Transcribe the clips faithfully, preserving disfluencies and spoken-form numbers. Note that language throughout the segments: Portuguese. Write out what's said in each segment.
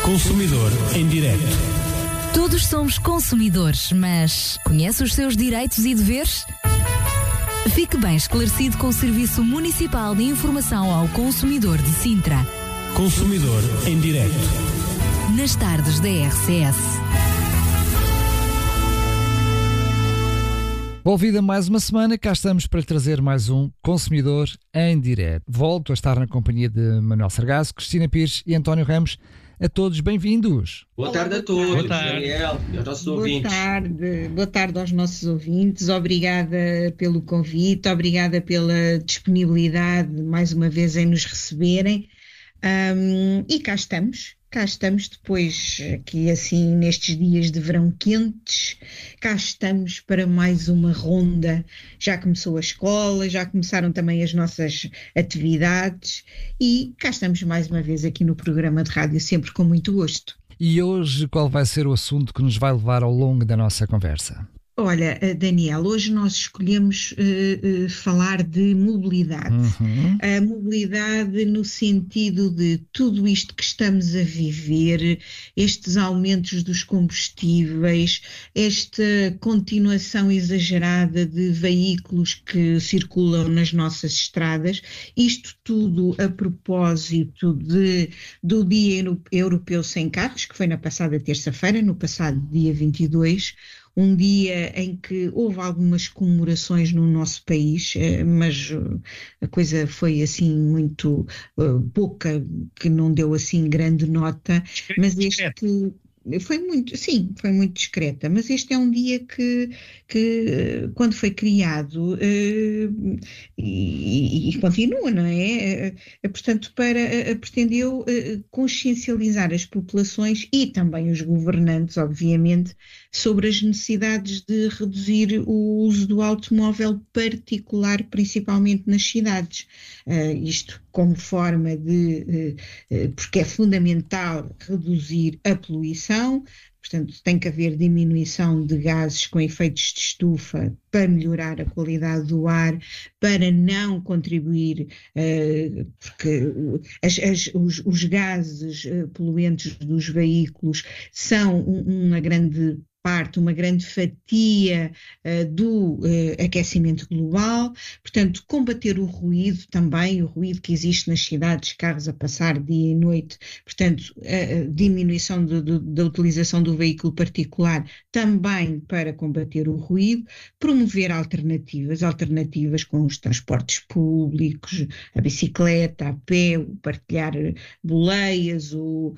Consumidor em Direto. Todos somos consumidores, mas conhece os seus direitos e deveres? Fique bem esclarecido com o Serviço Municipal de Informação ao Consumidor de Sintra. Consumidor em Direto. Nas tardes da R C S. Volvida mais uma semana, cá estamos para lhe trazer mais um Consumidor em Direto. Volto a estar na companhia de Manuel Sargasso, Cristina Pires e António Ramos. A todos bem-vindos. Boa tarde a todos, boa tarde. Daniel, e aos nossos boa ouvintes. Tarde, boa tarde aos nossos ouvintes. Obrigada pelo convite, obrigada pela disponibilidade, mais uma vez, em nos receberem. Um, e cá estamos. Cá estamos depois, aqui assim, nestes dias de verão quentes, cá estamos para mais uma ronda. Já começou a escola, já começaram também as nossas atividades e cá estamos mais uma vez aqui no programa de rádio, sempre com muito gosto. E hoje qual vai ser o assunto que nos vai levar ao longo da nossa conversa? Olha, Daniel, hoje nós escolhemos uh, uh, falar de mobilidade. Uhum. A mobilidade no sentido de tudo isto que estamos a viver, estes aumentos dos combustíveis, esta continuação exagerada de veículos que circulam nas nossas estradas, isto tudo a propósito de, do Dia Europeu Sem Carros, que foi na passada terça-feira, no passado dia vinte e dois, um dia em que houve algumas comemorações no nosso país, mas a coisa foi assim muito uh, pouca, que não deu assim grande nota, mas este... Foi muito, sim, foi muito discreta, mas este é um dia que, que quando foi criado, uh, e, e continua, não é? Uh, portanto, para, uh, pretendeu uh, consciencializar as populações e também os governantes, obviamente, sobre as necessidades de reduzir o uso do automóvel particular, principalmente nas cidades. Uh, isto como forma de, uh, uh, porque é fundamental reduzir a poluição, portanto tem que haver diminuição de gases com efeitos de estufa para melhorar a qualidade do ar, para não contribuir, uh, porque as, as, os, os gases uh, poluentes dos veículos são um, uma grande parte, uma grande fatia uh, do uh, aquecimento global, portanto, combater o ruído também, o ruído que existe nas cidades, carros a passar dia e noite, portanto, a, a diminuição de, de, da utilização do veículo particular também para combater o ruído, promover alternativas, alternativas com os transportes públicos, a bicicleta, a pé, o partilhar boleias, o,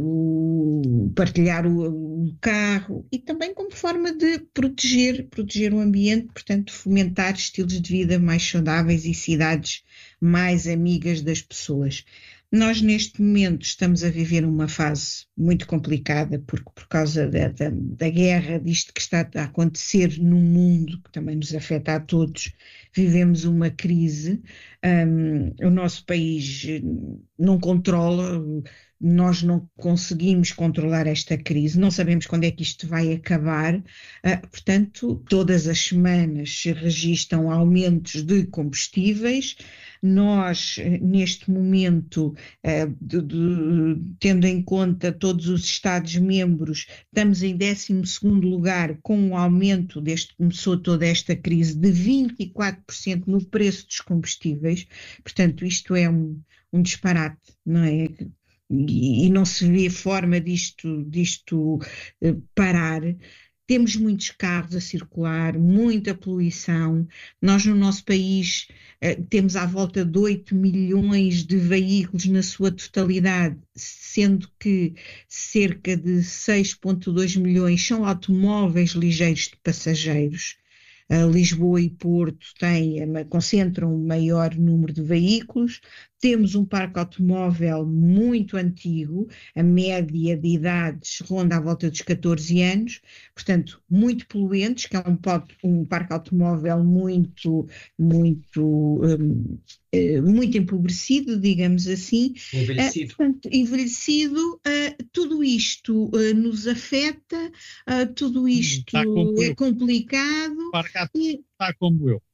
o partilhar o, o carro e também como forma de proteger, proteger o ambiente, portanto fomentar estilos de vida mais saudáveis e cidades mais amigas das pessoas. Nós neste momento estamos a viver uma fase muito complicada porque por causa da, da, da guerra, disto que está a acontecer no mundo, que também nos afeta a todos, vivemos uma crise, um, o nosso país não controla, nós não conseguimos controlar esta crise, não sabemos quando é que isto vai acabar, uh, portanto, todas as semanas se registram aumentos de combustíveis. Nós, neste momento, uh, de, de, tendo em conta todos os Estados-membros, estamos em décimo segundo lugar com o aumento, desde que começou toda esta crise, de vinte e quatro por cento no preço dos combustíveis. Portanto, isto é um, um disparate, não é? E, e não se vê forma disto, disto uh, parar. Temos muitos carros a circular, muita poluição. Nós no nosso país eh, temos à volta de oito milhões de veículos na sua totalidade, sendo que cerca de seis vírgula dois milhões são automóveis ligeiros de passageiros. Uh, Lisboa e Porto têm, concentram o maior número de veículos. Temos um parque automóvel muito antigo, a média de idades ronda à volta dos catorze anos, portanto, muito poluentes, que é um, um parque automóvel muito, muito, um, muito empobrecido, digamos assim. Envelhecido. Uh, portanto, envelhecido, uh, tudo isto uh, nos afeta, uh, tudo isto é complicado. Está como eu.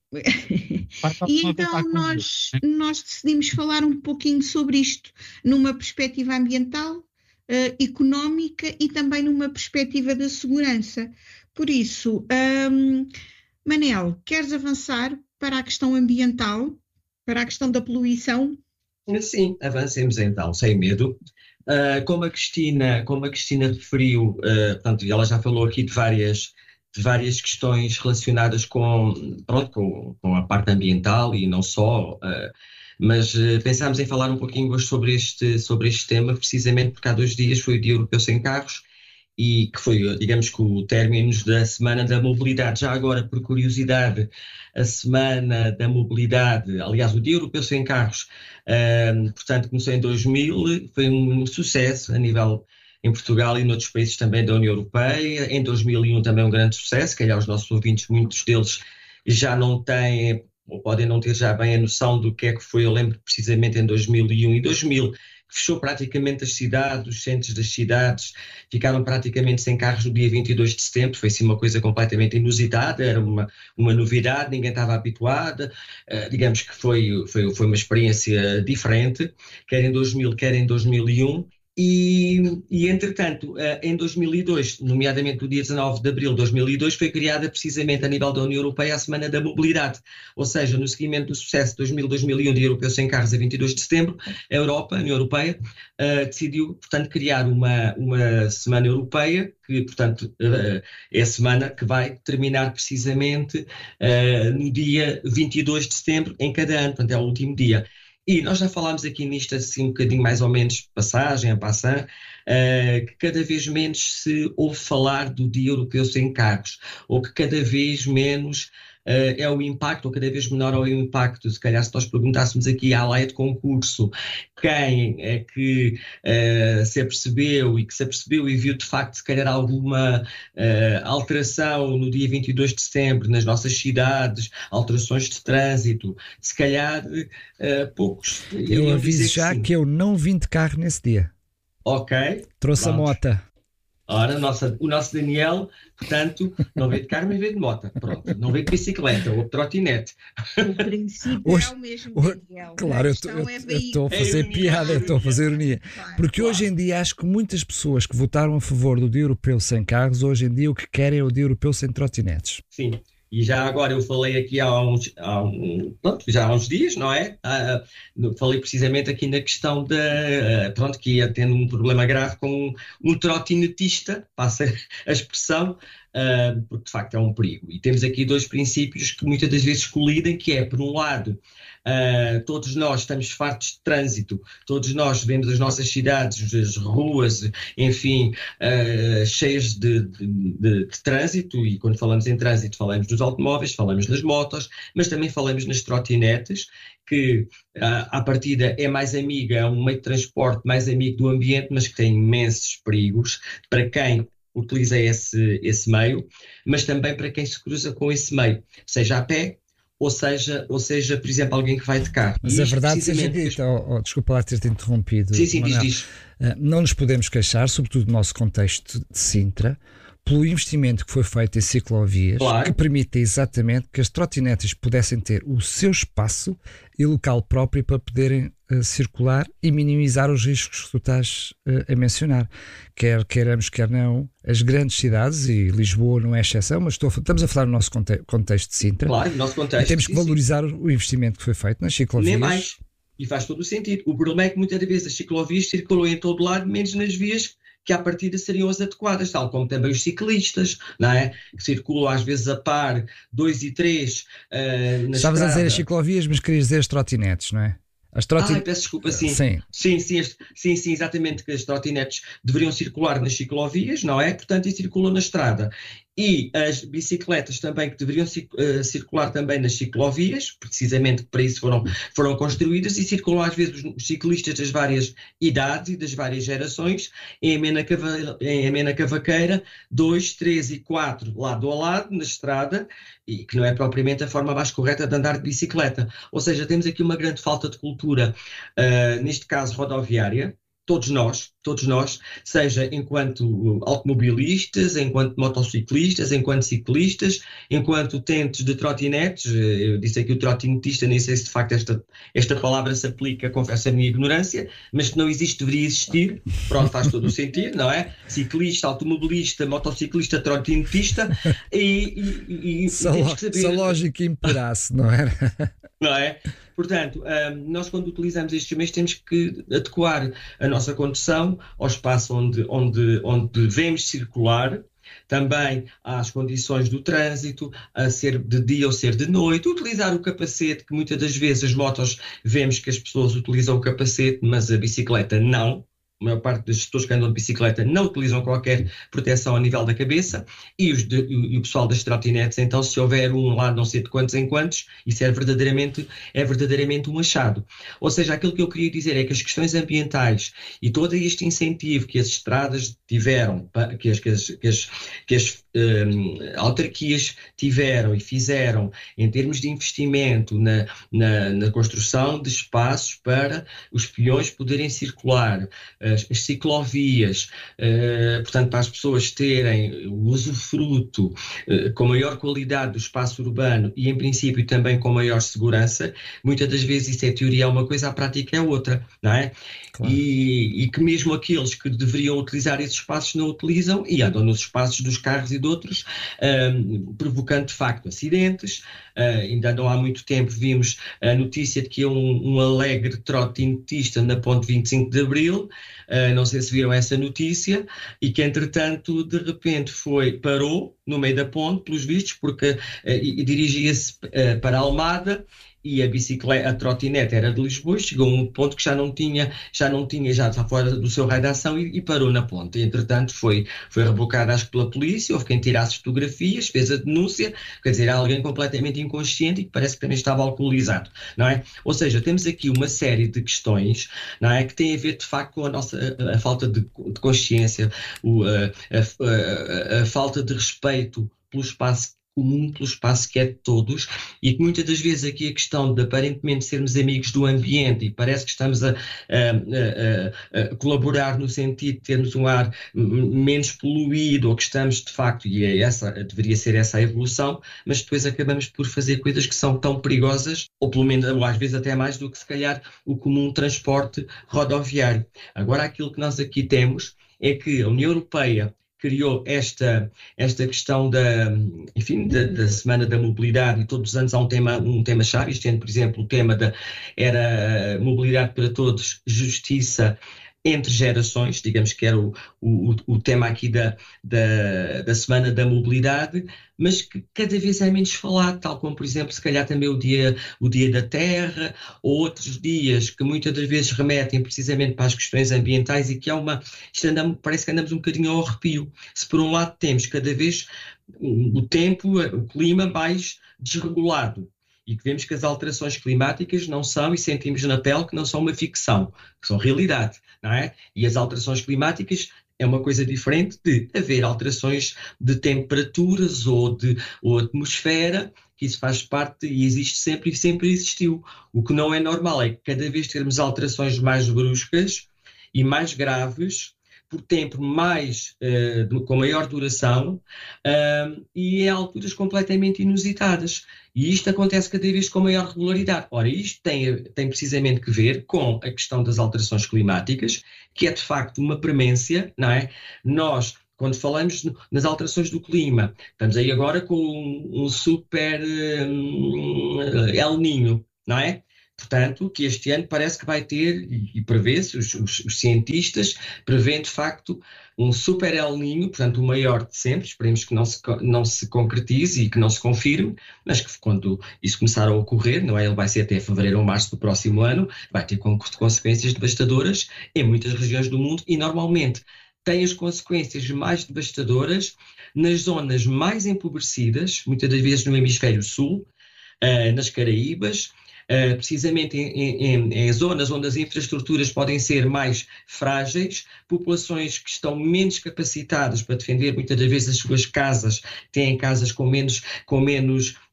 E então nós, nós decidimos falar um pouquinho sobre isto numa perspectiva ambiental, uh, económica e também numa perspectiva da segurança. Por isso, um, Manel, queres avançar para a questão ambiental, para a questão da poluição? Sim, avancemos então, sem medo. Uh, como a Cristina, como a Cristina referiu, uh, portanto, ela já falou aqui de várias, de várias questões relacionadas com, pronto, com, com a parte ambiental e não só, uh, mas uh, pensámos em falar um pouquinho hoje sobre este, sobre este tema, precisamente porque há dois dias foi o Dia Europeu Sem Carros, e que foi, digamos que o término da Semana da Mobilidade. Já agora, por curiosidade, a Semana da Mobilidade, aliás, o Dia Europeu Sem Carros, uh, portanto, começou em dois mil, foi um sucesso a nível em Portugal e noutros países também da União Europeia. Em dois mil e um também um grande sucesso, calhar os nossos ouvintes, muitos deles já não têm, ou podem não ter já bem a noção do que é que foi. Eu lembro precisamente em dois mil e um e dois mil, fechou praticamente as cidades, os centros das cidades, ficaram praticamente sem carros no dia vinte e dois de setembro, foi assim uma coisa completamente inusitada, era uma, uma novidade, ninguém estava habituado, uh, digamos que foi, foi, foi uma experiência diferente, quer em dois mil, quer em dois mil e um, e, e entretanto, uh, em dois mil e dois, nomeadamente no dia dezanove de abril de dois mil e dois, foi criada precisamente a nível da União Europeia a Semana da Mobilidade, ou seja, no seguimento do sucesso de dois mil, dois mil e um, Dia Europeu Sem Carros, a vinte e dois de setembro, a Europa, a União Europeia, uh, decidiu, portanto, criar uma, uma Semana Europeia, que, portanto, uh, é a semana que vai terminar precisamente uh, no dia vinte e dois de setembro, em cada ano, portanto, é o último dia. E nós já falámos aqui nisto assim um bocadinho mais ou menos passagem, a passant, uh, que cada vez menos se ouve falar do Dia Europeu Sem Carros, ou que cada vez menos uh, é o impacto, ou cada vez menor é o impacto. Se calhar se nós perguntássemos aqui à laia de concurso quem é que uh, se apercebeu e que se apercebeu e viu de facto se calhar alguma uh, alteração no dia vinte e dois de setembro nas nossas cidades, alterações de trânsito, se calhar uh, poucos. Eu aviso já que, que eu não vim de carro nesse dia. Ok. Trouxe Pronto. a mota. Ora, nossa, o nosso Daniel, portanto, não veio de carro, mas veio de moto. Pronto, não veio de bicicleta ou de trotinete. O princípio hoje, é o mesmo, Daniel. Claro, eu estou a fazer é piada, eu estou a fazer ironia. Claro, Porque claro. hoje em dia acho que muitas pessoas que votaram a favor do Dia Europeu Sem Carros, hoje em dia o que querem é o Dia Europeu Sem Trotinetes. Sim. E já agora eu falei aqui há uns, há um, pronto, já há uns dias, não é? Uh, falei precisamente aqui na questão da, uh, pronto, que ia tendo um problema grave com um, um trotinetista, passa a expressão, uh, porque de facto é um perigo. E temos aqui dois princípios que muitas das vezes colidem, que é, por um lado, Uh, todos nós estamos fartos de trânsito, todos nós vemos as nossas cidades, as ruas, enfim, uh, cheias de, de, de, de trânsito, e quando falamos em trânsito falamos dos automóveis, falamos nas motos, mas também falamos nas trotinetes, que uh, à partida é mais amiga, é um meio de transporte mais amigo do ambiente, mas que tem imensos perigos para quem utiliza esse, esse meio, mas também para quem se cruza com esse meio, seja a pé, Ou seja, ou seja, por exemplo, alguém que vai de carro. Mas a verdade seja dita, oh, oh, desculpa lá ter-te interrompido. Sim, sim, diz, diz. Uh, não nos podemos queixar, sobretudo no nosso contexto de Sintra, pelo investimento que foi feito em ciclovias, claro. que permite exatamente que as trotinetes pudessem ter o seu espaço e local próprio para poderem uh, circular e minimizar os riscos que tu estás uh, a mencionar. Quer queiramos, quer não, as grandes cidades, e Lisboa não é exceção, mas estou, estamos a falar no nosso conte- contexto de Sintra. Claro, no nosso contexto. E temos que sim, valorizar sim. o investimento que foi feito nas ciclovias. Nem mais. E faz todo o sentido. O problema é que muitas vezes as ciclovias circulam em todo lado, menos nas vias que à partida seriam as adequadas, tal como também os ciclistas, não é? Que circulam às vezes a par, dois e três uh, na Estavas a dizer as estrada. ciclovias, mas querias dizer as trotinetes, não é? As trotin... Ah, peço desculpa, sim. Sim. Sim, sim, sim, sim, exatamente, que as trotinetes deveriam circular nas ciclovias, não é? Portanto, e circulam na estrada. E as bicicletas também, que deveriam uh, circular também nas ciclovias, precisamente para isso foram, foram construídas, e circulam às vezes os ciclistas das várias idades e das várias gerações em amena, cava, em amena cavaqueira, dois, três e quatro, lado a lado, na estrada, e que não é propriamente a forma mais correta de andar de bicicleta. Ou seja, temos aqui uma grande falta de cultura, uh, neste caso rodoviária, todos nós, todos nós, seja enquanto automobilistas, enquanto motociclistas, enquanto ciclistas, enquanto utentes de trotinetes. Eu disse aqui o trotinetista, nem sei se de facto esta, esta palavra se aplica, confesso a minha ignorância, mas que não existe, deveria existir. Pronto, faz todo o sentido, não é? Ciclista, automobilista, motociclista, trotinetista e... e, e se a lógica imperasse, não era? Não é? Portanto, um, nós quando utilizamos estes meios temos que adequar a nossa condução ao espaço onde, onde, onde devemos circular, também às condições do trânsito, a ser de dia ou ser de noite, utilizar o capacete, que muitas das vezes as motos vemos que as pessoas utilizam o capacete, mas a bicicleta não. A maior parte das pessoas que andam de bicicleta não utilizam qualquer proteção a nível da cabeça, e, os de, e o pessoal das trotinetes, então, se houver um lá não sei de quantos em quantos, isso é verdadeiramente, é verdadeiramente um achado. Ou seja, aquilo que eu queria dizer é que as questões ambientais e todo este incentivo que as estradas tiveram, que as, que as, que as, que as um, autarquias tiveram e fizeram em termos de investimento na, na, na construção de espaços para os peões poderem circular, As, as ciclovias, uh, portanto, para as pessoas terem o usufruto uh, com maior qualidade do espaço urbano e, em princípio, também com maior segurança. Muitas das vezes isso é teoria, é uma coisa, a prática é outra, não é? Claro. E, e que mesmo aqueles que deveriam utilizar esses espaços não utilizam e andam nos espaços dos carros e de outros, um, provocando, de facto, acidentes. Uh, ainda não há muito tempo vimos a notícia de que um, um alegre trotinetista na ponte vinte e cinco de Abril, uh, não sei se viram essa notícia, e que entretanto de repente foi, parou no meio da ponte, pelos vistos, porque uh, e, e dirigia-se uh, para Almada, e a bicicleta, a trotinete era de Lisboa, chegou a um ponto que já não tinha, já não tinha, já está fora do seu raio de ação e, e parou na ponte. E, entretanto, foi, foi rebocado, acho que pela polícia, houve quem tirasse fotografias, fez a denúncia, quer dizer, há alguém completamente inconsciente e que parece que também estava alcoolizado, não é? Ou seja, temos aqui uma série de questões, não é, que têm a ver, de facto, com a nossa, a, a falta de, de consciência, o, a, a, a, a falta de respeito pelo espaço comum, pelo espaço que é de todos, e que muitas das vezes aqui a questão de aparentemente sermos amigos do ambiente e parece que estamos a, a, a, a colaborar no sentido de termos um ar menos poluído, ou que estamos de facto, e é essa, deveria ser essa a evolução, mas depois acabamos por fazer coisas que são tão perigosas, ou pelo menos, ou às vezes até mais do que se calhar o comum transporte rodoviário. Agora, aquilo que nós aqui temos é que a União Europeia criou esta, esta questão da, enfim, da, da Semana da Mobilidade, e todos os anos há um tema, um tema-chave. Este ano, por exemplo, o tema da, era Mobilidade para Todos, Justiça entre Gerações, digamos que era o, o, o tema aqui da, da, da Semana da Mobilidade, mas que cada vez é menos falado, tal como, por exemplo, se calhar também o dia, o dia da Terra, ou outros dias que muitas das vezes remetem precisamente para as questões ambientais, e que há uma, isto andamos, parece que andamos um bocadinho ao arrepio. Se por um lado temos cada vez o tempo, o clima mais desregulado, e que vemos que as alterações climáticas não são, e sentimos na pele que não são uma ficção, que são realidade, não é? E as alterações climáticas é uma coisa diferente de haver alterações de temperaturas ou de ou atmosfera, que isso faz parte e existe sempre e sempre existiu. O que não é normal é que cada vez termos alterações mais bruscas e mais graves, por tempo mais, uh, com maior duração, uh, e em alturas completamente inusitadas. E isto acontece cada vez com maior regularidade. Ora, isto tem, tem precisamente que ver com a questão das alterações climáticas, que é de facto uma premência, não é? Nós, quando falamos nas alterações do clima, estamos aí agora com um, um super um, El Niño, não é? Portanto, que este ano parece que vai ter, e, e prevê-se, os, os, os cientistas prevêem de facto um super El Niño, portanto o maior de sempre. Esperemos que não se, não se concretize e que não se confirme, mas que quando isso começar a ocorrer, não é? Ele vai ser até fevereiro ou março do próximo ano, vai ter consequências devastadoras em muitas regiões do mundo, e normalmente tem as consequências mais devastadoras nas zonas mais empobrecidas, muitas das vezes no hemisfério sul, uh, nas Caraíbas, Uh, precisamente em, em, em zonas onde as infraestruturas podem ser mais frágeis, populações que estão menos capacitadas para defender muitas das vezes as suas casas, têm casas com menos, com menos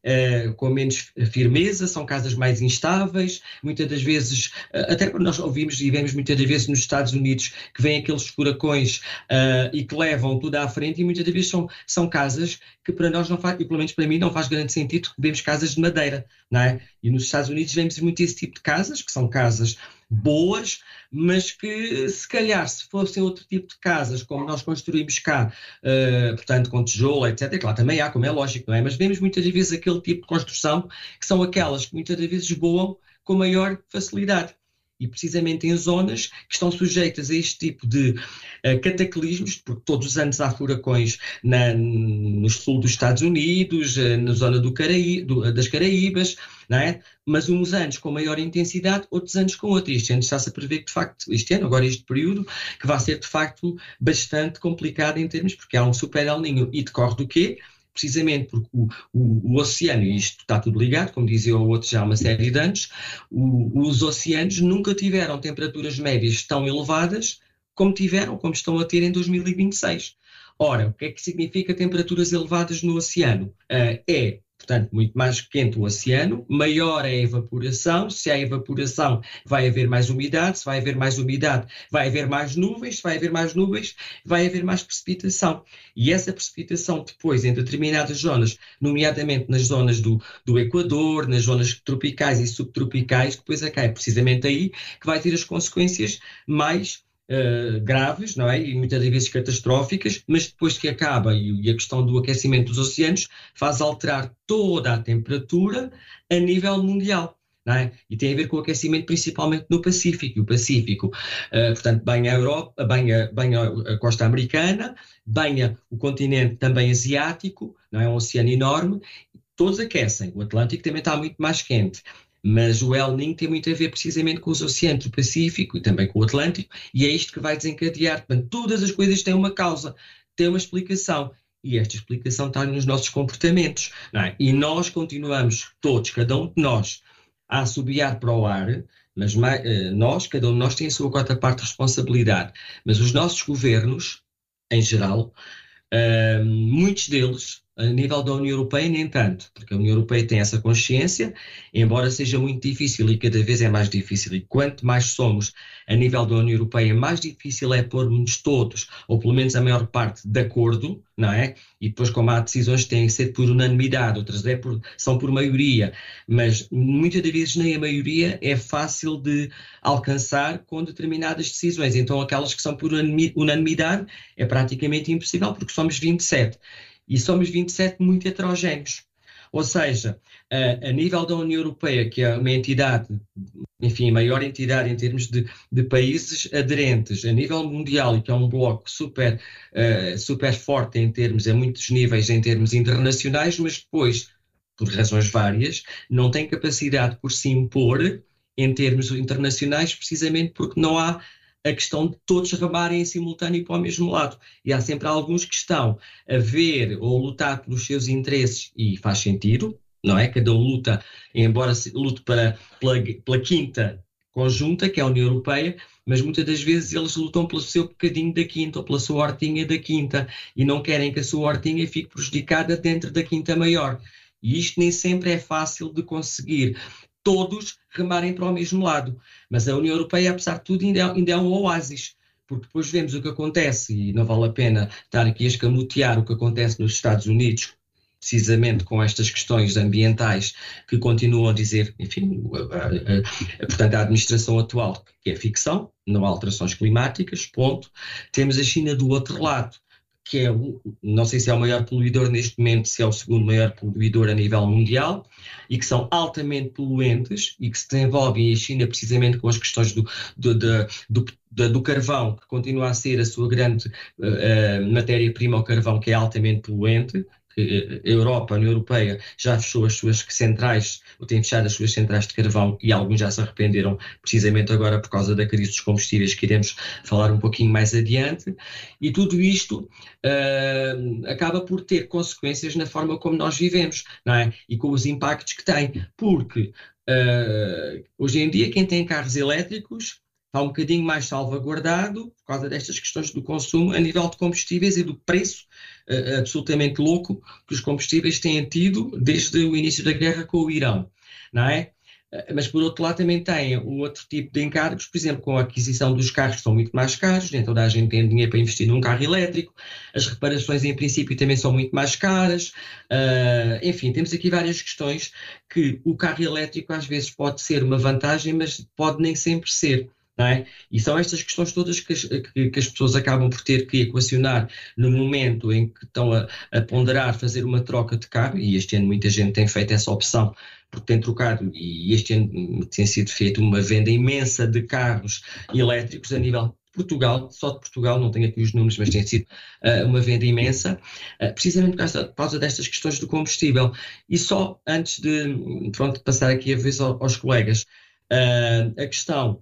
uh, com menos firmeza, são casas mais instáveis, muitas das vezes, uh, até quando nós ouvimos e vemos muitas das vezes nos Estados Unidos que vêm aqueles furacões uh, e que levam tudo à frente, e muitas das vezes são, são casas que para nós não faz, e pelo menos para mim não faz grande sentido, que vemos casas de madeira, não é? E nos Estados Unidos vemos muito esse tipo de casas, que são casas boas, mas que se calhar se fossem outro tipo de casas, como nós construímos cá, uh, portanto com tijolo, etcétera, claro, também há, como é lógico, não é? Mas vemos muitas vezes aquele tipo de construção que são aquelas que muitas vezes voam com maior facilidade. E precisamente em zonas que estão sujeitas a este tipo de uh, cataclismos, porque todos os anos há furacões na, no sul dos Estados Unidos, uh, na zona do Caraí, do, das Caraíbas, não é? Mas uns anos com maior intensidade, outros anos com outra. Este ano está-se a prever que, de facto, este ano, agora este período, que vai ser, de facto, bastante complicado em termos, porque há um super El Niño. E decorre do quê? Precisamente porque o, o, o oceano, e isto está tudo ligado, como dizia o outro já há uma série de anos, o, os oceanos nunca tiveram temperaturas médias tão elevadas como tiveram, como estão a ter em dois mil e vinte e seis. Ora, o que é que significa temperaturas elevadas no oceano? Uh, é, portanto, muito mais quente o oceano, maior é a evaporação. Se há evaporação, vai haver mais umidade. Se vai haver mais umidade, vai haver mais nuvens. Se vai haver mais nuvens, vai haver mais precipitação. E essa precipitação depois, em determinadas zonas, nomeadamente nas zonas do, do Equador, nas zonas tropicais e subtropicais, depois é, é precisamente aí que vai ter as consequências mais Uh, graves, não é? E muitas vezes catastróficas, mas depois que acaba, e, e a questão do aquecimento dos oceanos faz alterar toda a temperatura a nível mundial, não é? E tem a ver com o aquecimento principalmente no Pacífico. E o Pacífico, uh, portanto, banha a Europa, banha, banha a costa americana, banha o continente também asiático, não é? Um oceano enorme, todos aquecem. O Atlântico também está muito mais quente. Mas o El Niño tem muito a ver precisamente com os oceanos do Pacífico e também com o Atlântico, e é isto que vai desencadear. Portanto, todas as coisas têm uma causa, têm uma explicação, e esta explicação está nos nossos comportamentos, não é? E nós continuamos todos, cada um de nós, a assobiar para o ar, mas nós, cada um de nós tem a sua quarta parte de responsabilidade, mas os nossos governos, em geral, uh, muitos deles, a nível da União Europeia, nem tanto, porque a União Europeia tem essa consciência, embora seja muito difícil e cada vez é mais difícil. E quanto mais somos a nível da União Europeia, mais difícil é pormos todos, ou pelo menos a maior parte, de acordo, não é? E depois, como há decisões que têm que ser por unanimidade, outras é por, são por maioria, mas muitas das vezes nem a maioria é fácil de alcançar com determinadas decisões. Então, aquelas que são por unanimidade é praticamente impossível, porque somos vinte e sete. E somos vinte e sete muito heterogéneos. Ou seja, a, a nível da União Europeia, que é uma entidade, enfim, a maior entidade em termos de, de países aderentes, a nível mundial, e que é um bloco super, uh, super forte em termos, a muitos níveis em termos internacionais, mas depois, por razões várias, não tem capacidade por se impor em termos internacionais, precisamente porque não há a questão de todos remarem em simultâneo para o mesmo lado. E há sempre alguns que estão a ver ou lutar pelos seus interesses, e faz sentido, não é? Cada um luta, embora lute para, pela, pela quinta conjunta, que é a União Europeia, mas muitas das vezes eles lutam pelo seu bocadinho da quinta, ou pela sua hortinha da quinta, e não querem que a sua hortinha fique prejudicada dentro da quinta maior. E isto nem sempre é fácil de conseguir todos remarem para o mesmo lado. Mas a União Europeia, apesar de tudo, ainda é, ainda é um oásis, porque depois vemos o que acontece, e não vale a pena estar aqui a escamotear o que acontece nos Estados Unidos, precisamente com estas questões ambientais, que continuam a dizer, enfim, a, a, a, portanto, a administração atual, que é ficção, não há alterações climáticas, ponto. Temos a China do outro lado, que é, não sei se é o maior poluidor neste momento, se é o segundo maior poluidor a nível mundial, e que são altamente poluentes e que se desenvolvem em China precisamente com as questões do, do, do, do, do carvão, que continua a ser a sua grande uh, matéria-prima, o carvão, que é altamente poluente. A Europa, a União Europeia, já fechou as suas centrais, ou tem fechado as suas centrais de carvão, e alguns já se arrependeram precisamente agora por causa da crise dos combustíveis, que iremos falar um pouquinho mais adiante. E tudo isto uh, acaba por ter consequências na forma como nós vivemos, não é? E com os impactos que tem, porque uh, hoje em dia quem tem carros elétricos está um bocadinho mais salvaguardado por causa destas questões do consumo a nível de combustíveis e do preço uh, absolutamente louco que os combustíveis têm tido desde o início da guerra com o Irão, não é? Mas, por outro lado, também tem o outro tipo de encargos, por exemplo, com a aquisição dos carros que são muito mais caros, nem toda a gente tem dinheiro para investir num carro elétrico, as reparações, em princípio, também são muito mais caras. Uh, enfim, temos aqui várias questões que o carro elétrico às vezes pode ser uma vantagem, mas pode nem sempre ser. Não é? E são estas questões todas que as, que, que as pessoas acabam por ter que equacionar no momento em que estão a, a ponderar fazer uma troca de carro, e este ano muita gente tem feito essa opção porque tem trocado, e este ano tem sido feita uma venda imensa de carros elétricos a nível de Portugal, só de Portugal, não tenho aqui os números, mas tem sido uh, uma venda imensa, uh, precisamente por causa, por causa destas questões do combustível. E só antes de pronto, passar aqui a vez aos, aos colegas, uh, a questão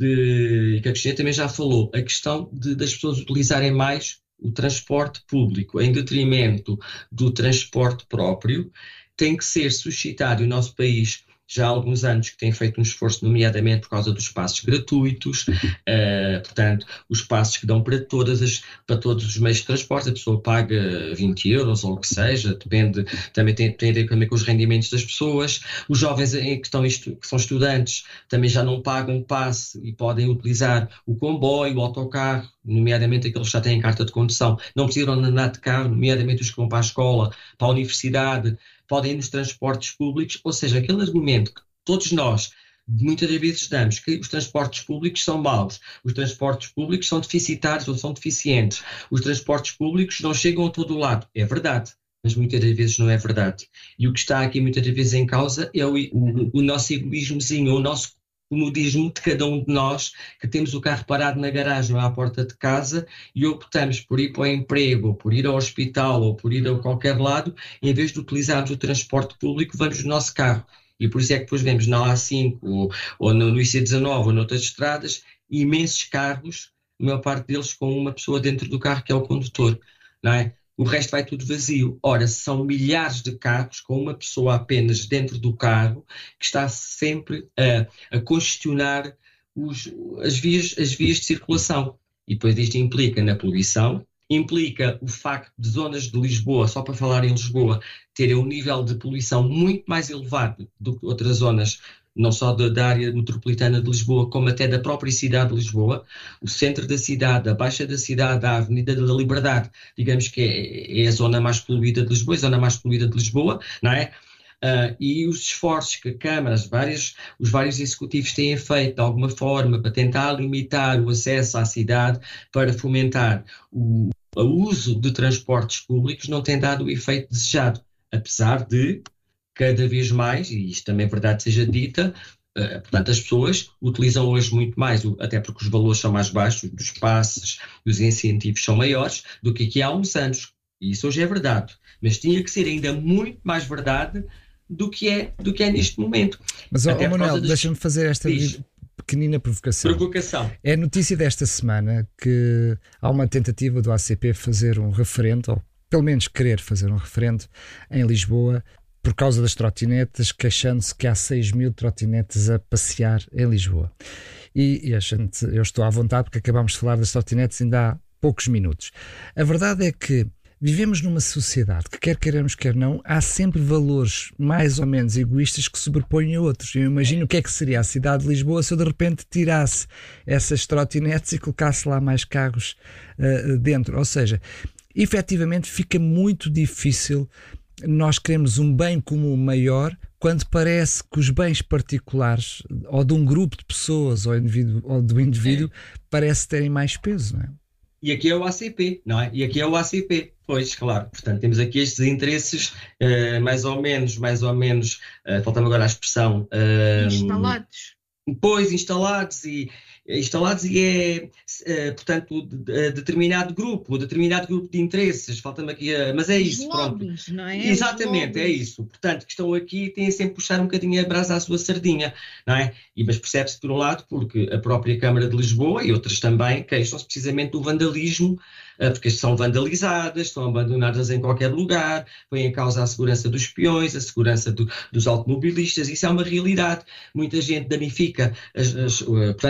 de, que a Cristina também já falou, a questão de, das pessoas utilizarem mais o transporte público em detrimento do transporte próprio, tem que ser suscitado, e o nosso país já há alguns anos que tem feito um esforço, nomeadamente por causa dos passos gratuitos, uh, portanto, os passos que dão para, todas as, para todos os meios de transporte, a pessoa paga vinte euros ou o que seja, depende, também tem, tem a ver também com os rendimentos das pessoas. Os jovens que, estão, que são estudantes também já não pagam passe e podem utilizar o comboio, o autocarro, nomeadamente aqueles que já têm carta de condução, não precisam andar de carro, nomeadamente os que vão para a escola, para a universidade, podem ir nos transportes públicos, ou seja, aquele argumento que todos nós muitas vezes damos, que os transportes públicos são maus, os transportes públicos são deficitários ou são deficientes, os transportes públicos não chegam a todo o lado. É verdade, mas muitas das vezes não é verdade. E o que está aqui muitas vezes em causa é o, o, o nosso egoísmozinho, o nosso comodismo de cada um de nós, que temos o carro parado na garagem ou à porta de casa e optamos por ir para o emprego, ou por ir ao hospital, ou por ir a qualquer lado, em vez de utilizarmos o transporte público, vamos no nosso carro. E por isso é que depois vemos na A cinco, ou, ou no I C dezanove, ou noutras estradas, imensos carros, a maior parte deles com uma pessoa dentro do carro, que é o condutor, não é? O resto vai tudo vazio. Ora, são milhares de carros com uma pessoa apenas dentro do carro que está sempre a, a congestionar os, as, vias, as vias de circulação. E depois isto implica na poluição, implica o facto de zonas de Lisboa, só para falar em Lisboa, terem um nível de poluição muito mais elevado do que outras zonas, não só da, da área metropolitana de Lisboa, como até da própria cidade de Lisboa. O centro da cidade, a baixa da cidade, a Avenida da Liberdade, digamos que é, é a zona mais poluída de Lisboa, a zona mais poluída de Lisboa, não é? Uh, e os esforços que a Câmara, as várias, os vários executivos têm feito de alguma forma para tentar limitar o acesso à cidade, para fomentar o, o uso de transportes públicos, não tem dado o efeito desejado, apesar de cada vez mais, e isto também é verdade seja dita, uh, portanto as pessoas utilizam hoje muito mais, até porque os valores são mais baixos, dos passes, os incentivos são maiores do que aqui há uns anos, e isso hoje é verdade, mas tinha que ser ainda muito mais verdade do que é, do que é neste momento. Mas, ó, Manuel, dos... deixa-me fazer esta Diz. pequenina provocação. Provocação. É a notícia desta semana que há uma tentativa do A C P fazer um referendo, ou pelo menos querer fazer um referendo em Lisboa, por causa das trotinetas, queixando-se que há seis mil trotinetas a passear em Lisboa. E, e a gente, eu estou à vontade porque acabámos de falar das trotinetas ainda há poucos minutos. A verdade é que vivemos numa sociedade que, quer queiramos, quer não, há sempre valores mais ou menos egoístas que sobrepõem a outros. Eu imagino o que é que seria a cidade de Lisboa se eu de repente tirasse essas trotinetes e colocasse lá mais carros uh, dentro. Ou seja, efetivamente fica muito difícil nós queremos um bem comum maior quando parece que os bens particulares ou de um grupo de pessoas ou, indivíduo, ou do indivíduo é. parece terem mais peso, não é? E aqui é o A C P, não é? E aqui é o A C P, pois, claro. Portanto, temos aqui estes interesses uh, mais ou menos, mais ou menos, uh, falta-me agora a expressão... Uh, instalados. Pois, instalados e... instalados e é, é portanto, de, de, determinado grupo, determinado grupo de interesses, falta-me aqui, a, mas é isso, lobbies, pronto. Não é? Exatamente, é isso. Portanto, que estão aqui e têm sempre puxar um bocadinho a brasa à sua sardinha, não é? E, mas percebe-se por um lado porque a própria Câmara de Lisboa e outras também queixam-se precisamente do vandalismo, porque são vandalizadas, estão abandonadas em qualquer lugar, põem em causa a segurança dos peões, a segurança do, dos automobilistas, isso é uma realidade. Muita gente danifica as, as, portanto, as,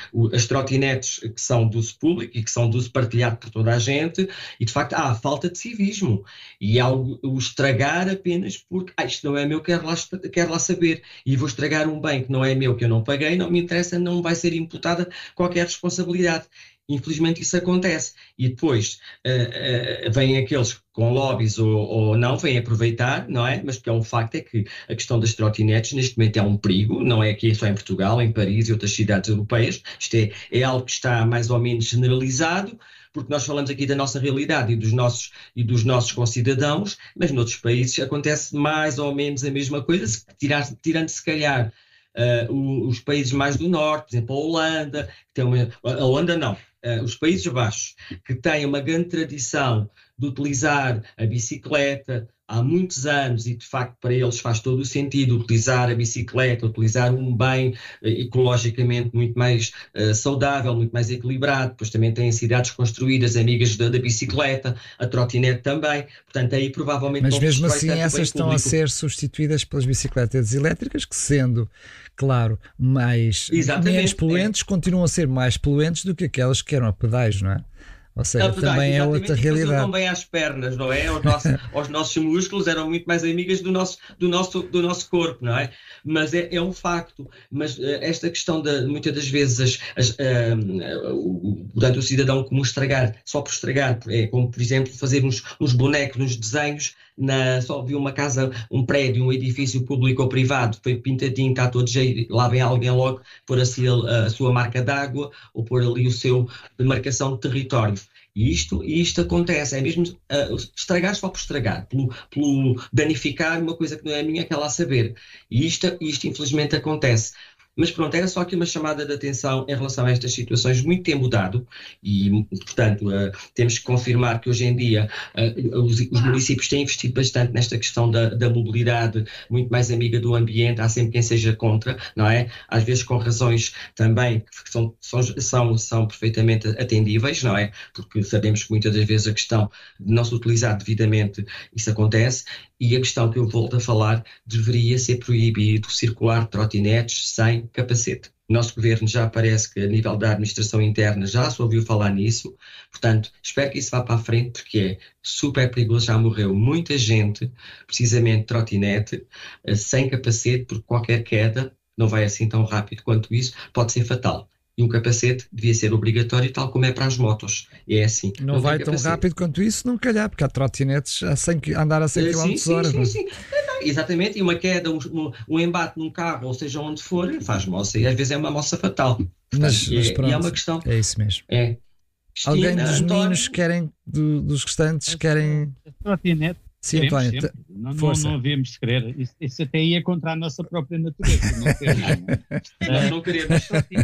o, as trotinetes que são de uso público e que são de uso partilhado por toda a gente, e de facto há a falta de civismo e há o, o estragar apenas porque ah, isto não é meu, quero lá, quero lá saber, e vou estragar um bem que não é meu, que eu não paguei, não me interessa, não vai ser imputada qualquer responsabilidade. Infelizmente isso acontece. E depois uh, uh, vêm aqueles com lobbies ou, ou não, vêm aproveitar, não é? Mas porque é um facto é que a questão das trotinetes neste momento é um perigo, não é aqui só em Portugal, em Paris e outras cidades europeias. Isto é, é algo que está mais ou menos generalizado, porque nós falamos aqui da nossa realidade e dos nossos, e dos nossos concidadãos, mas noutros países acontece mais ou menos a mesma coisa, tirando, tirando se calhar uh, os países mais do norte, por exemplo a Holanda, que tem uma, a Holanda não, Uh, os Países Baixos, que têm uma grande tradição de utilizar a bicicleta há muitos anos e, de facto, para eles faz todo o sentido utilizar a bicicleta, utilizar um bem uh, ecologicamente muito mais uh, saudável, muito mais equilibrado. Depois também têm cidades construídas amigas da, da bicicleta, a trotinete também. Portanto, aí provavelmente... Mas mesmo assim essas estão público. a ser substituídas pelas bicicletas elétricas, que sendo... Claro, mais, menos poluentes, é. continuam a ser mais poluentes do que aquelas que eram a pedais, não é? Ou seja, a pedais, também é outra realidade. Também às pernas, não é? Os nossos, os nossos músculos eram muito mais amigas do nosso, do nosso, do nosso corpo, não é? Mas é, é um facto. Mas uh, esta questão de, muitas das vezes, as, as, uh, uh, portanto, o cidadão comum estragar, só por estragar, é como, por exemplo, fazer uns, uns bonecos, uns desenhos, na, só vi uma casa, um prédio, um edifício público ou privado, foi pintadinho, está todo jeito, lá vem alguém logo pôr assim a, a sua marca d'água ou pôr ali o seu demarcação de território. E isto, e isto acontece, é mesmo uh, estragar só por estragar, pelo, pelo danificar uma coisa que não é minha, que é lá saber. E isto, isto infelizmente acontece. Mas pronto, era só aqui uma chamada de atenção em relação a estas situações. Muito tem mudado e, portanto, uh, temos que confirmar que hoje em dia uh, os, os municípios têm investido bastante nesta questão da, da mobilidade, muito mais amiga do ambiente. Há sempre quem seja contra, não é? Às vezes com razões também que são, são, são, são perfeitamente atendíveis, não é? Porque sabemos que muitas das vezes a questão de não se utilizar devidamente, isso acontece. E a questão que eu volto a falar, deveria ser proibido circular trotinetes sem capacete. O nosso governo já parece que a nível da administração interna já se ouviu falar nisso, portanto, espero que isso vá para a frente, porque é super perigoso, já morreu muita gente, precisamente trotinete, sem capacete, porque qualquer queda, não vai assim tão rápido quanto isso, pode ser fatal. E um capacete devia ser obrigatório, tal como é para as motos. É assim. Não, não vai tão rápido quanto isso, não calhar, porque há trotinetes a cem, andar a cem quilómetros por hora. Sim, sim, sim. Exatamente, e uma queda, um, um embate num carro, ou seja, onde for, faz moça, e às vezes é uma moça fatal. Portanto, mas, mas é, pronto, e é uma questão. É isso mesmo. É. Cristina, alguém dos António... meninos querem, do, dos restantes, querem. Trotinete. Sim, António. T- não, não, não havíamos de querer. Isso, isso até ia contra a nossa própria natureza. Não queremos. Nós não queremos.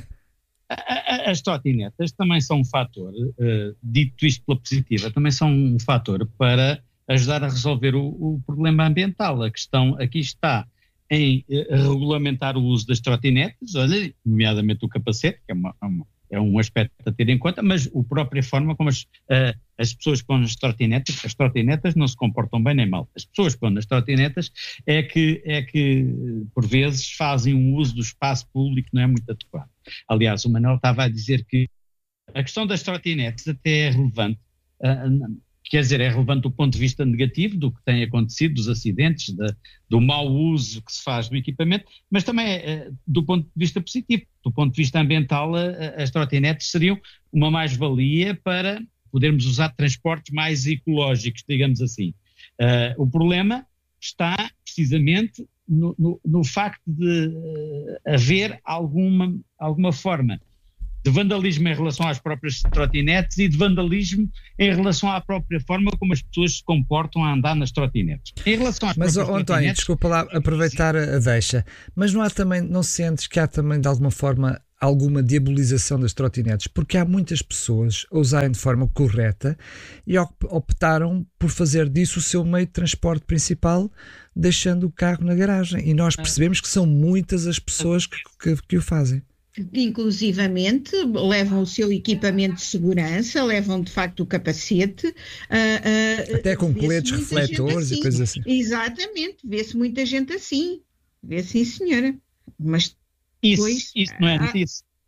As trotinetas também são um fator, uh, dito isto pela positiva, também são um fator para ajudar a resolver o, o problema ambiental. A questão aqui está em uh, regulamentar o uso das trotinetas, olha, nomeadamente o capacete, que é, uma, uma, é um aspecto a ter em conta, mas a própria forma como as, uh, as pessoas que vão nas trotinetas, as trotinetas não se comportam bem nem mal. As pessoas que vão nas trotinetas é que, é que, por vezes, fazem um uso do espaço público que não é muito adequado. Aliás, o Manuel estava a dizer que a questão das trotinetes até é relevante, uh, quer dizer, é relevante do ponto de vista negativo, do que tem acontecido, dos acidentes, de, do mau uso que se faz do equipamento, mas também é, uh, do ponto de vista positivo. Do ponto de vista ambiental, uh, as trotinetes seriam uma mais-valia para podermos usar transportes mais ecológicos, digamos assim. Uh, o problema está precisamente No, no, no facto de uh, haver alguma, alguma forma de vandalismo em relação às próprias trotinetes e de vandalismo em relação à própria forma como as pessoas se comportam a andar nas trotinetes. Em relação às mas, próprias oh, António, desculpa lá aproveitar a deixa, mas não há também, não sentes que há também de alguma forma alguma diabolização das trotinetes, porque há muitas pessoas a usarem de forma correta e optaram por fazer disso o seu meio de transporte principal, deixando o carro na garagem. E nós percebemos que são muitas as pessoas que, que, que o fazem. Inclusivamente levam o seu equipamento de segurança, levam de facto o capacete. Uh, uh, Até com coletes refletores assim. E coisas assim. Exatamente, vê-se muita gente assim. Vê sim, senhora. Mas Isso, Pois, isso não é ah, notícia.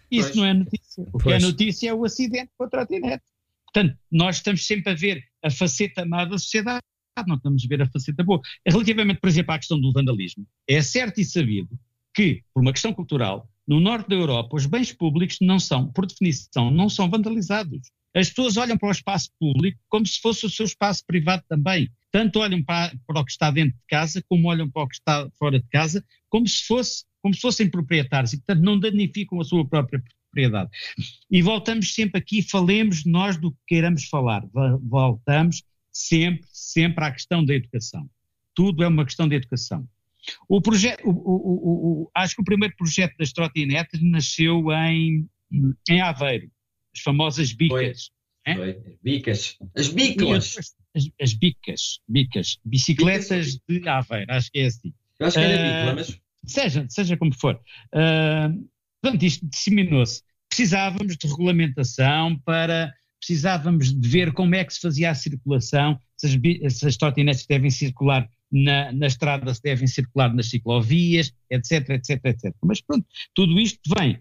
Isso Pois. não é notícia. O que Pois. é notícia é o acidente com a trotinete. Portanto, nós estamos sempre a ver a faceta má da sociedade, não estamos a ver a faceta boa. Relativamente, por exemplo, à questão do vandalismo, é certo e sabido que, por uma questão cultural, no norte da Europa, os bens públicos não são, por definição, não são vandalizados. As pessoas olham para o espaço público como se fosse o seu espaço privado também. Tanto olham para, para o que está dentro de casa, como olham para o que está fora de casa, como se, fosse, como se fossem proprietários e, portanto, não danificam a sua própria propriedade. E voltamos sempre aqui, falemos nós do que queiramos falar. Voltamos sempre, sempre à questão da educação. Tudo é uma questão de educação. O projeto, o, o, o, o, acho que o primeiro projeto das trotinetes nasceu em, em Aveiro, as famosas bicas. Foi, foi. Bicas. As biclas. As, as bicas, bicas, bicicletas bicas. De Aveiro, acho que é assim. Eu acho que era uh, bicla, mas... Seja, seja como for. Uh, portanto, isto disseminou-se. Precisávamos de regulamentação para... Precisávamos de ver como é que se fazia a circulação, se as, se as trotinetes devem circular na, na estrada, se devem circular nas ciclovias, etc, etc, etcétera. Mas pronto, tudo isto vem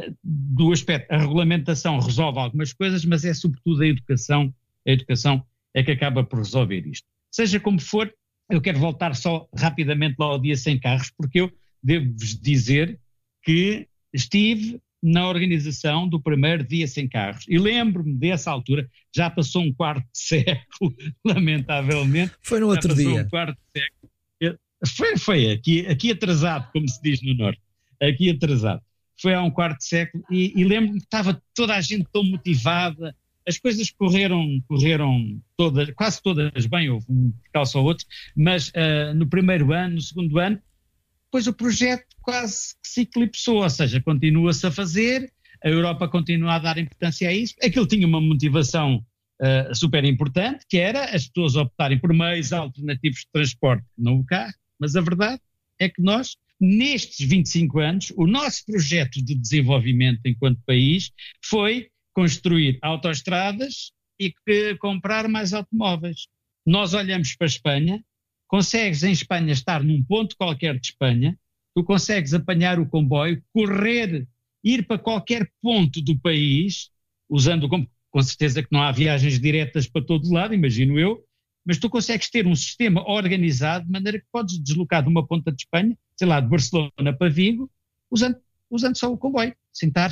do aspecto, a regulamentação resolve algumas coisas, mas é sobretudo a educação, a educação é que acaba por resolver isto. Seja como for, eu quero voltar só rapidamente lá ao dia sem carros, porque eu devo-vos dizer que estive na organização do primeiro dia sem carros. E lembro-me dessa altura, já passou um quarto de século, lamentavelmente. Foi no outro dia. Um quarto de século. Foi, foi aqui, aqui atrasado, como se diz no Norte. Aqui atrasado. Foi há um quarto de século e, e lembro-me que estava toda a gente tão motivada. As coisas correram, correram todas, quase todas bem, houve um percalço ou outro, mas uh, no primeiro ano, no segundo ano, depois o projeto quase que se eclipsou, ou seja, continua-se a fazer, a Europa continua a dar importância a isso. Aquilo tinha uma motivação uh, super importante, que era as pessoas optarem por meios alternativos de transporte, não o carro, mas a verdade é que nós, nestes vinte e cinco anos, o nosso projeto de desenvolvimento enquanto país foi construir autoestradas e que, comprar mais automóveis. Nós olhamos para a Espanha, consegues em Espanha estar num ponto qualquer de Espanha, tu consegues apanhar o comboio, correr, ir para qualquer ponto do país, usando o comboio, com certeza que não há viagens diretas para todo lado, imagino eu, mas tu consegues ter um sistema organizado de maneira que podes deslocar de uma ponta de Espanha, sei lá, de Barcelona para Vigo, usando, usando só o comboio, sentar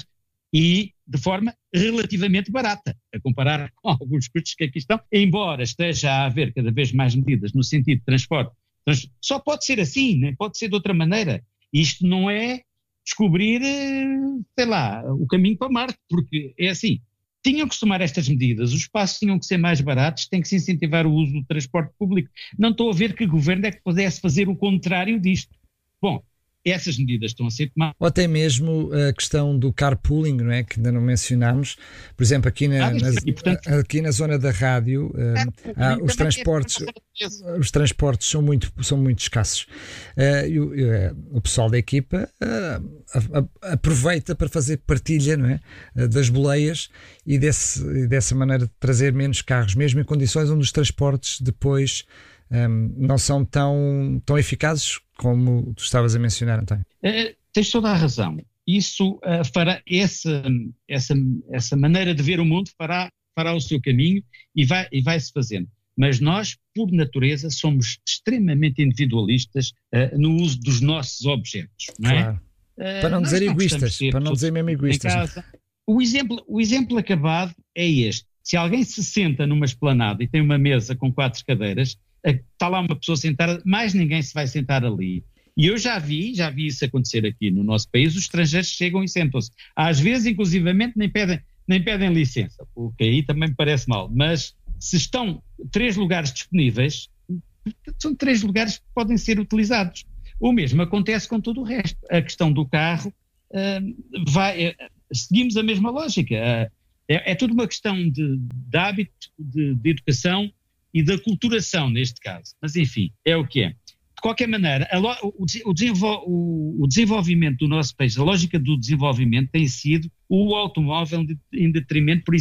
e de forma relativamente barata, a comparar com alguns custos que aqui estão, embora esteja a haver cada vez mais medidas no sentido de transporte. Trans... Só pode ser assim, nem pode ser de outra maneira. Isto não é descobrir, sei lá, o caminho para Marte, porque é assim, tinham que se tomar estas medidas, os espaços tinham que ser mais baratos, tem que se incentivar o uso do transporte público. Não estou a ver que governo é que pudesse fazer o contrário disto. Bom, essas medidas estão a ser tomadas. Ou até mesmo a questão do carpooling, não é? Que ainda não mencionámos. Por exemplo, aqui na, ah, na, e, portanto, aqui na zona da rádio, uh, há, os, transportes, os transportes são muito, são muito escassos. Uh, e o, uh, o pessoal da equipa uh, a, a, aproveita para fazer partilha, não é? Uh, das boleias e, desse, e dessa maneira trazer menos carros, mesmo em condições onde os transportes depois um, não são tão, tão eficazes como tu estavas a mencionar, António. Uh, tens toda a razão. Isso uh, fará essa, essa, essa maneira de ver o mundo fará, fará o seu caminho e vai, e vai-se fazendo. Mas nós, por natureza, somos extremamente individualistas uh, no uso dos nossos objetos, não é? Claro. Uh, para não dizer não egoístas, para não dizer mesmo egoístas. O exemplo, o exemplo acabado é este. Se alguém se senta numa esplanada e tem uma mesa com quatro cadeiras, está lá uma pessoa sentada, mais ninguém se vai sentar ali. E eu já vi, já vi isso acontecer aqui no nosso país, os estrangeiros chegam e sentam-se. Às vezes, inclusivamente, nem pedem, nem pedem licença, o que aí também me parece mal. Mas se estão três lugares disponíveis, são três lugares que podem ser utilizados. O mesmo acontece com todo o resto. A questão do carro, uh, vai, uh, seguimos a mesma lógica. Uh, é, é tudo uma questão de, de hábito, de, de educação e da culturação, neste caso. Mas, enfim, é o que é. De qualquer maneira, a lo, o, o, desenvol, o, o desenvolvimento do nosso país, a lógica do desenvolvimento tem sido o automóvel em detrimento, por